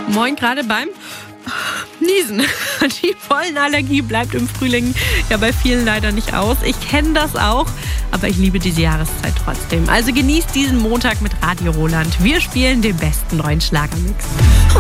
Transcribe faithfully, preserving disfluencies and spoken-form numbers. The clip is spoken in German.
Moin, gerade beim Niesen. Die Pollenallergie bleibt im Frühling ja bei vielen leider nicht aus. Ich kenne das auch, aber ich liebe diese Jahreszeit trotzdem. Also genießt diesen Montag mit Radio Roland. Wir spielen den besten neuen Schlagermix.